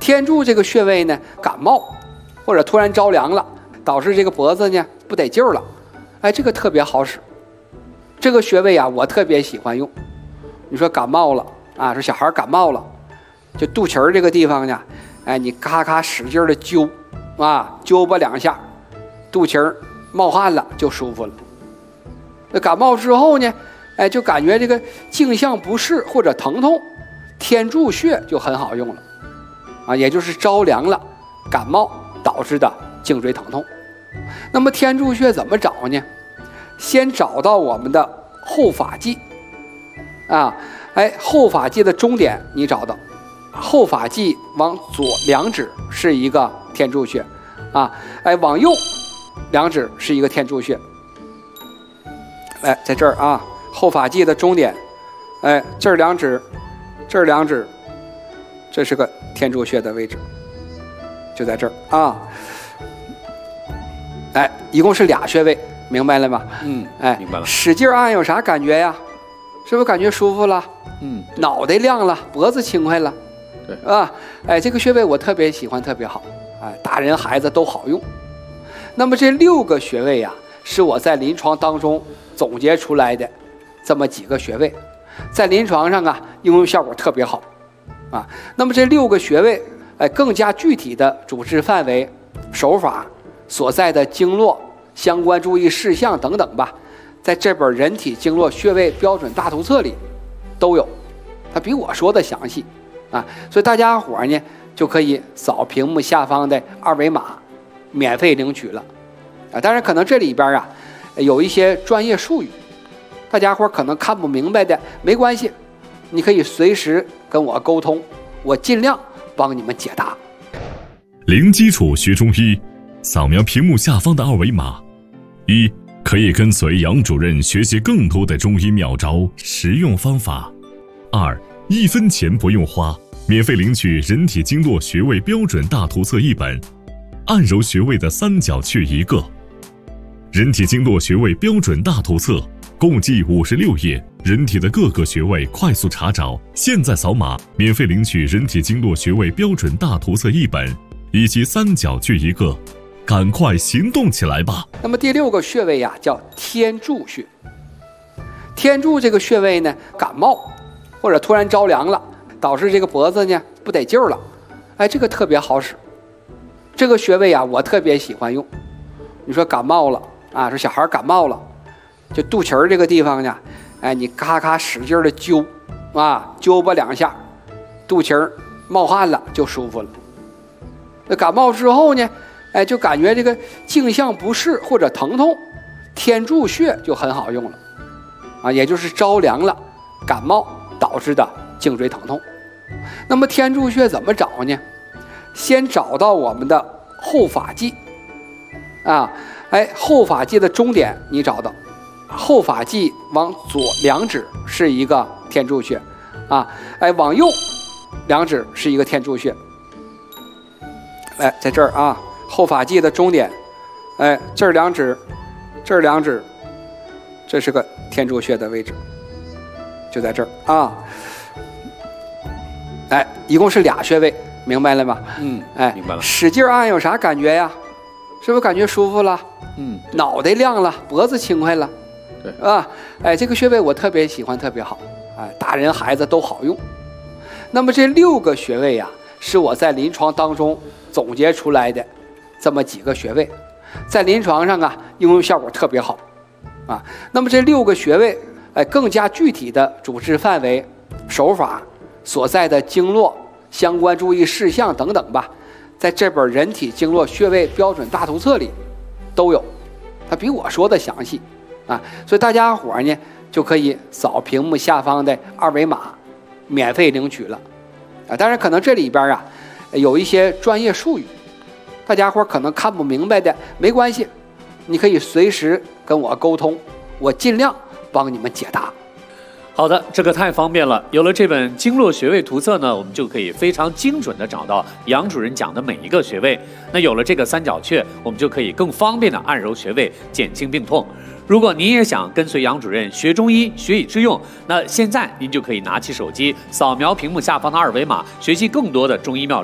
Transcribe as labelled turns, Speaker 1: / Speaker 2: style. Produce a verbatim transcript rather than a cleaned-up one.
Speaker 1: 天柱这个穴位呢，感冒或者突然着凉了，导致这个脖子呢不得劲儿了，哎，这个特别好使。这个穴位啊，我特别喜欢用。你说感冒了啊，说小孩感冒了，就肚脐儿这个地方呢，哎，你咔咔使劲的揪啊，揪吧两下，肚脐儿冒汗了就舒服了。那感冒之后呢，哎，就感觉这个颈项不适或者疼痛，天柱穴就很好用了啊，也就是着凉了感冒导致的颈椎疼痛。那么天柱穴怎么找呢？先找到我们的后发际啊，哎，后发际的中点你找到，后发际往左两指是一个天柱穴啊，哎，往右两指是一个天柱穴。哎，在这儿啊，后发际的中点，哎，这儿两指，这儿两指，这是个天柱穴的位置，就在这儿啊。哎，一共是俩穴位，明白了吗？
Speaker 2: 嗯，
Speaker 1: 哎，
Speaker 2: 明白了。
Speaker 1: 使劲按有啥感觉呀？是不是感觉舒服了？
Speaker 2: 嗯，
Speaker 1: 脑袋亮了，脖子轻快了，
Speaker 2: 对
Speaker 1: 啊，哎，这个穴位我特别喜欢，特别好，哎，大人孩子都好用。那么这六个穴位呀、啊，是我在临床当中总结出来的这么几个穴位，在临床上啊应用效果特别好，啊，那么这六个穴位，哎，更加具体的主治范围、手法、所在的经络、相关注意事项等等吧，在这本《人体经络穴位标准大图册》里都有，它比我说的详细啊，所以大家伙呢就可以扫屏幕下方的二维码，免费领取了啊。当然，可能这里边啊有一些专业术语，大家伙可能看不明白的，没关系，你可以随时跟我沟通，我尽量帮你们解答。
Speaker 3: 零基础学中医，扫描屏幕下方的二维码，一可以跟随杨主任学习更多的中医妙招、实用方法；二一分钱不用花，免费领取《人体经络穴位标准大图册》一本，按揉穴位的三角穴一个。人体经络穴位标准大图册共计五十六页，人体的各个穴位快速查找。现在扫码免费领取《人体经络穴位标准大图册》一本，以及三角穴一个，赶快行动起来吧！
Speaker 1: 那么第六个穴位呀、啊，叫天柱穴。天柱这个穴位呢，感冒或者突然着凉了，导致这个脖子呢不得劲儿了，哎，这个特别好使。这个穴位啊，我特别喜欢用。你说感冒了啊，说小孩感冒了，就肚脐儿这个地方呢，哎，你咔咔使劲的揪啊，揪吧两下，肚脐儿冒汗了就舒服了。那感冒之后呢，哎，就感觉这个颈项不适或者疼痛，天柱穴就很好用了啊，也就是着凉了感冒导致的颈椎疼痛。那么天柱穴怎么找呢？先找到我们的后发际啊，哎，后发际的中点你找到，后发际往左两指是一个天柱穴啊，哎，往右两指是一个天柱穴。哎，在这儿啊，后发际的中点，哎，这儿两指，这儿两指，这是个天柱穴的位置，就在这儿啊。哎，一共是俩穴位，明白了吗？
Speaker 2: 嗯，
Speaker 1: 哎，
Speaker 2: 明白了。
Speaker 1: 使劲按有啥感觉呀？是不是感觉舒服了？
Speaker 2: 嗯，
Speaker 1: 脑袋亮了，脖子轻快了，
Speaker 2: 对
Speaker 1: 啊，哎，这个穴位我特别喜欢，特别好，哎，大人孩子都好用。那么这六个穴位呀、啊，是我在临床当中总结出来的这么几个穴位，在临床上啊应用效果特别好啊。那么这六个穴位，哎，更加具体的主治范围、手法、所在的经络、相关注意事项等等吧，在这本《人体经络穴位标准大图册》里都有，它比我说的详细啊。所以大家伙呢就可以扫屏幕下方的二维码，免费领取了啊。当然，可能这里边啊有一些专业术语，大家伙可能看不明白的，没关系，你可以随时跟我沟通，我尽量帮你们解答。
Speaker 2: 好的，这个太方便了。有了这本经络穴位图册呢，我们就可以非常精准的找到杨主任讲的每一个穴位。那有了这个三角穴，我们就可以更方便的按揉穴位，减轻病痛。如果您也想跟随杨主任学中医，学以致用，那现在您就可以拿起手机，扫描屏幕下方的二维码，学习更多的中医妙招。